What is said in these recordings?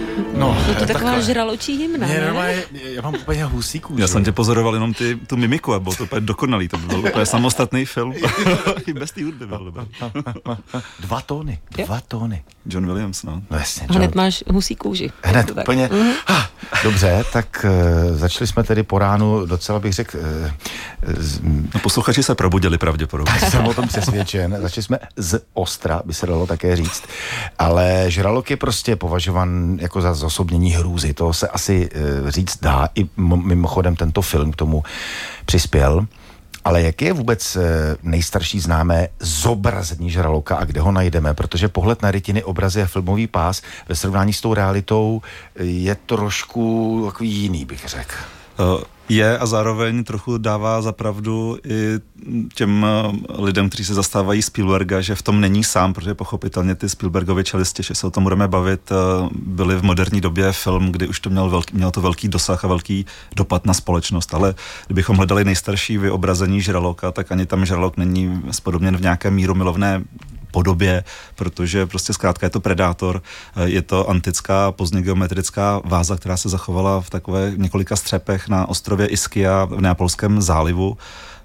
No to je taková žraločí hymna, ne? Já mám úplně husí kůži. Já jsem tě pozoroval jenom tu mimiku a bylo to úplně dokonalý. To byl úplně samostatný film. I bez té hudby byl. 2 tóny. John Williams, no. Jasně, Hned máš husí kůži. Hned úplně. Dobře, tak začali jsme tedy po ránu, docela bych řekl... No, posluchači se probudili pravděpodobně. Jsem o tom přesvědčen. Začali jsme z ostra, by se dalo také říct. Ale žralok je prostě považovan jako za zosobnění hrůzy. To se asi říct dá. I mimochodem tento film k tomu přispěl. Ale jaký je vůbec nejstarší známé zobrazení žraloka a kde ho najdeme? Protože pohled na rytiny, obrazy a filmový pás ve srovnání s tou realitou je trošku takový jiný, bych řekl. Je a zároveň trochu dává za pravdu i těm lidem, kteří se zastávají Spielberga, že v tom není sám, protože pochopitelně ty Spielbergovy čelisti, že se o tom budeme bavit, byly v moderní době film, kdy už to mělo to velký dosah a velký dopad na společnost, ale kdybychom hledali nejstarší vyobrazení žraloka, tak ani tam žralok není spodobněn v nějaké mírumilovné podobě, protože prostě zkrátka je to predátor, je to antická pozdně geometrická váza, která se zachovala v takové několika střepech na ostrově Ischia v Neapolském zálivu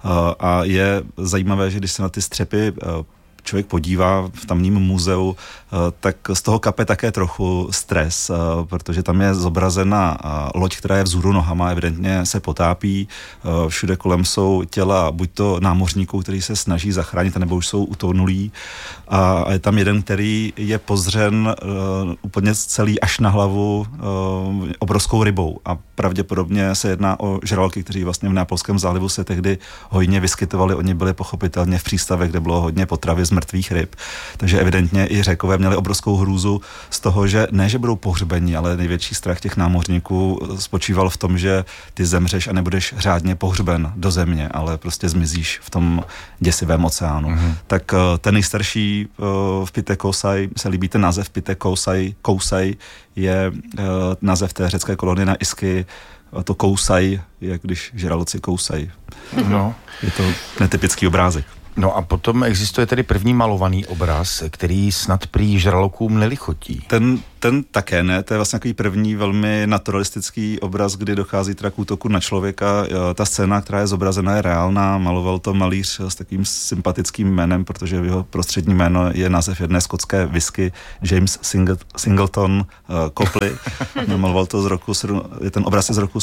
a je zajímavé, že když se na ty střepy člověk podívá v tamním muzeu, tak z toho kape také trochu stres, protože tam je zobrazena loď, která je vzhůru nohama, evidentně se potápí, všude kolem jsou těla buď to námořníků, kteří se snaží zachránit, nebo už jsou utonulí a je tam jeden, který je pozřen úplně celý až na hlavu obrovskou rybou a pravděpodobně se jedná o žraloky, kteří vlastně v Neapolském zálivu se tehdy hojně vyskytovali, oni byli pochopitelně v přístavech, kde bylo hodně potravy z mrtvých ryb, takže evidentně i Řekové měli obrovskou hrůzu z toho, že ne, že budou pohřbeni, ale největší strach těch námořníků spočíval v tom, že ty zemřeš a nebudeš řádně pohřben do země, ale prostě zmizíš v tom děsivém oceánu. Mm-hmm. Tak ten nejstarší v Pittekosai, se líbí ten název Pittekosai, je název té řecké kolonie na Ischii, to kousaj, jak když žraloci kousají. No. Je to netypický obrázek. No a potom existuje tedy první malovaný obraz, který snad prý žralokům nelichotí. Ten také ne, to je vlastně takový první velmi naturalistický obraz, kdy dochází teda k útoku na člověka. Ta scéna, která je zobrazena, je reálná, maloval to malíř s takým sympatickým jménem, protože jeho prostřední jméno je název jedné skotské whisky, James Singleton Copley. Maloval to ten obraz je z roku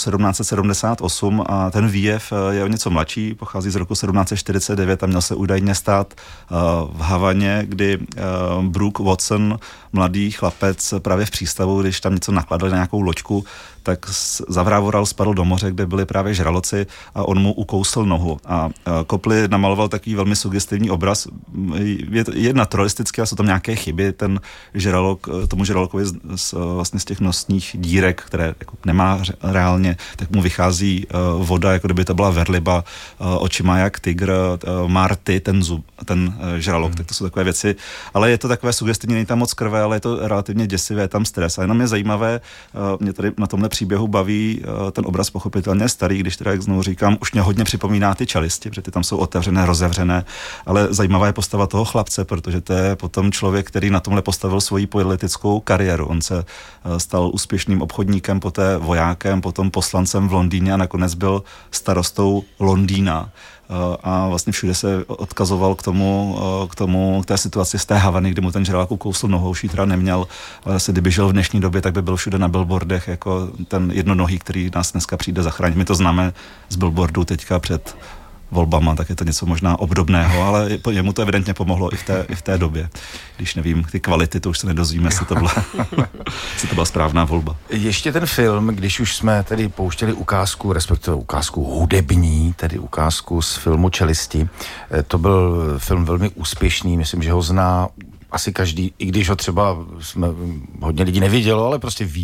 1778 a ten výjev je o něco mladší, pochází z roku 1749 a měl se údajně stát v Havaně, kdy Brooke Watson, mladý chlapec právě v přístavu, když tam něco nakladali na nějakou loďku, tak zavrávoral, spadl do moře, kde byli právě žraloci a on mu ukousl nohu. A Copley namaloval takový velmi sugestivní obraz. Je naturalistický, ale jsou tam nějaké chyby. Ten žralok, tomu žralokovi vlastně z těch nosních dírek, které jako nemá reálně, tak mu vychází voda, jako kdyby to byla verliba, oči má jak tygr, Marty, ten žralok, tak to jsou takové věci. Ale je to takové sugestivní, není tam moc krve, ale je to relativně děsivé, je tam stres. A jenom je zajímavé, mě tady na tomhle příběhu baví ten obraz pochopitelně starý, když teda, jak znovu říkám, už mě hodně připomíná ty čelisti, protože ty tam jsou otevřené, rozevřené, ale zajímavá je postava toho chlapce, protože to je potom člověk, který na tomhle postavil svoji politickou kariéru. On se stal úspěšným obchodníkem, poté vojákem, potom poslancem v Londýně a nakonec byl starostou Londýna. A vlastně všude se odkazoval k té situaci z té Havany, kdy mu ten žralok ukousl nohou, už ji teda neměl, ale asi kdyby žil v dnešní době, tak by byl všude na billboardech jako ten jednonohý, který nás dneska přijde zachránit. My to známe z billboardu teďka před volbama, tak je to něco možná obdobného, ale jemu to evidentně pomohlo i v té době. Když nevím, ty kvality, to už se nedozvíme, jestli to byla správná volba. Ještě ten film, když už jsme tedy pouštěli ukázku, respektive ukázku hudební, tedy ukázku z filmu Čelisti, to byl film velmi úspěšný, myslím, že ho zná asi každý, i když ho třeba hodně lidí nevidělo, ale prostě ví,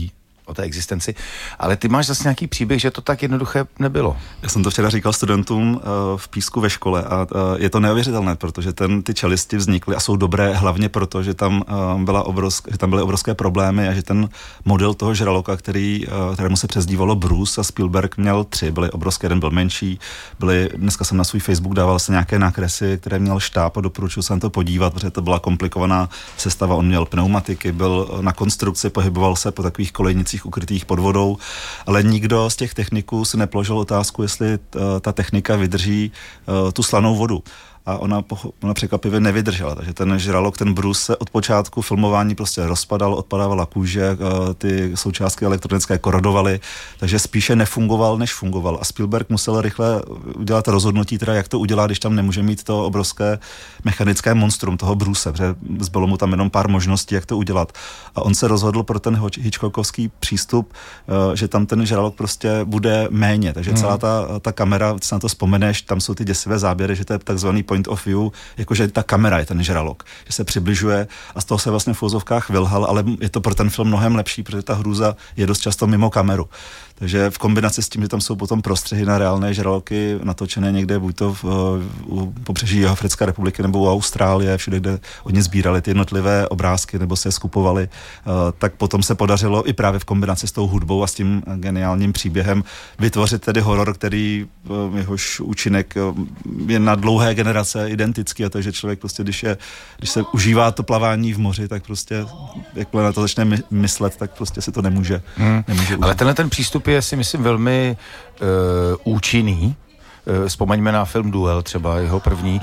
o té existenci, ale ty máš zase nějaký příběh, že to tak jednoduché nebylo. Já jsem to včera říkal studentům v Písku ve škole a je to neuvěřitelné, protože ty čelisti vznikly a jsou dobré hlavně proto, že tam byly obrovské problémy a že ten model toho žraloka, kterému se přezdívalo Bruce a Spielberg, měl 3, byly obrovské, jeden byl menší, dneska jsem na svůj Facebook dával se nějaké nákresy, které měl štáb a doporučil jsem to podívat, protože to byla komplikovaná sestava, on měl pneumatiky, byl na konstrukci, pohyboval se po takových kolejnicích ukrytých pod vodou, ale nikdo z těch techniků si nepoložil otázku, jestli ta technika vydrží tu slanou vodu. A ona překvapivě nevydržela, takže ten žralok, ten Bruce se od počátku filmování prostě rozpadal, odpadávala kůže, ty součástky elektronické korodovaly, takže spíše nefungoval, než fungoval. A Spielberg musel rychle udělat rozhodnutí, teda jak to udělá, když tam nemůže mít to obrovské mechanické monstrum toho Bruce, protože zbylo mu tam jenom pár možností, jak to udělat. A on se rozhodl pro ten Hitchcockovský přístup, že tam ten žralok prostě bude méně, takže celá ta kamera, když na to vzpomeneš, tam jsou ty děsivé záběry, že to je takzvaný point of view, jakože ta kamera je ten žralok, že se přibližuje a z toho se vlastně v uvozovkách vylhal, ale je to pro ten film mnohem lepší, protože ta hrůza je dost často mimo kameru. Takže v kombinaci s tím, že tam jsou potom prostřihy na reálné žraloky natočené někde, buď to u pobřeží Jihoafrické republiky nebo u Austrálie, všude, kde oni sbírali ty jednotlivé obrázky nebo se je skupovali, tak potom se podařilo i právě v kombinaci s tou hudbou a s tím geniálním příběhem vytvořit tedy horor, který jehož účinek je na dlouhé generace identický, a to, že člověk prostě, když se užívá to plavání v moři, tak prostě jakmile na to začne myslet, tak prostě si to nemůže Ale tenhle ten přístup je, si myslím, velmi účinný. Vzpomeňme na film Duel, třeba jeho první,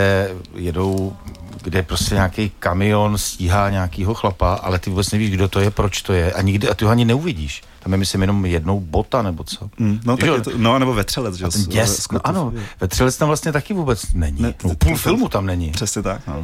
kde prostě nějaký kamion stíhá nějakýho chlapa, ale ty vůbec nevíš, kdo to je, proč to je a ty ho ani neuvidíš. Tam je, myslím, jenom jednou bota, nebo co? Nebo vetřelec. Že? Ano, vetřelec tam vlastně taky vůbec není. Půl filmu tam není. Přesně tak, no.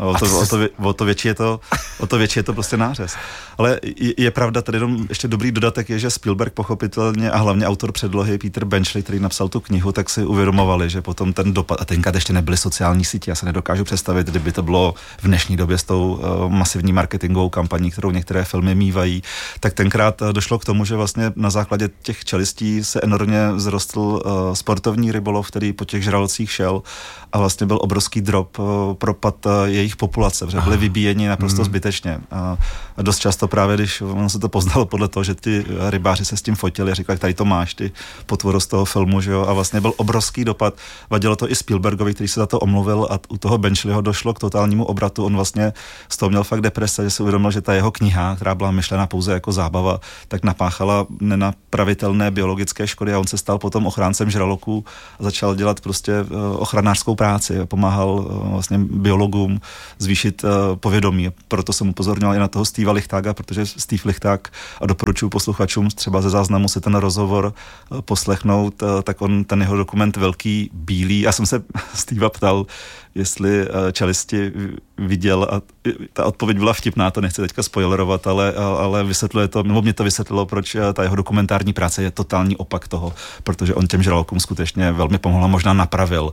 O to větší je to prostě nářez. Ale je pravda, tady jenom ještě dobrý dodatek je, že Spielberg pochopitelně a hlavně autor předlohy Peter Benchley, který napsal tu knihu, tak si uvědomovali, že potom ten dopad, a tenkrát ještě nebyly sociální sítě, já se nedokážu představit, kdyby to bylo v dnešní době s tou masivní marketingovou kampaní, kterou některé filmy mívají, tak tenkrát došlo k tomu, že vlastně na základě těch čelistí se enormně vzrostl sportovní rybolov, který po těch žralocích šel a vlastně byl obrovský propad jejich populace, protože byli vybíjeni naprosto zbytečně. A dost často právě, když on se to poznalo podle toho, že ty rybáři se s tím fotili a říkali, tady to máš, ty potvoro z toho filmu, že jo, a vlastně byl obrovský dopad. Vadilo to i Spielbergovi, který se za to omluvil, a u toho Benchleyho došlo k totálnímu obratu. On vlastně z toho měl fakt deprese, že si uvědomil, že ta jeho kniha, která byla myšlena pouze jako zábava, tak napáchala nenapravitelné biologické škody a on se stal potom ochráncem žraloků a začal dělat prostě ochranářskou práci. Pomáhal vlastně biologům zvýšit povědomí. Proto jsem upozornil i na toho Steva Lichtága, protože Steve Lichták, a doporučuji posluchačům třeba ze záznamu se ten rozhovor poslechnout, tak on ten jeho dokument Velký bílý, já jsem se Steva ptal, jestli čelisti viděl, a ta odpověď byla vtipná, to nechci teďka spoilerovat, ale vysvětluje to, nebo mě to vysvětlilo, proč ta jeho dokumentární práce je totální opak toho, protože on těm žralokům skutečně velmi pomohl a možná napravil.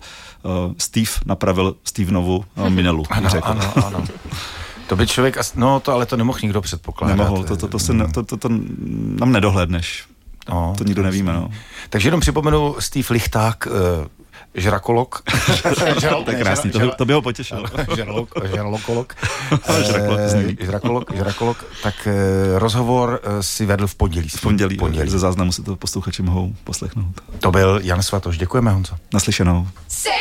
Napravil Stevenovu minelu. Ano. To by člověk, ale to nemohl nikdo předpokládat. Nemohl, to nám nedohledneš. To nikdo nevíme, no. Takže jenom připomenu Steve Lichták, žrakolog. To je krásný, to by ho potěšilo. Žrakolog. Tak rozhovor si vedl v pondělí. V pondělí. Ze záznamu si to posluchači mohou poslechnout. To byl Jan Svatoš. Děkujeme, Honzo. Naslyšenou.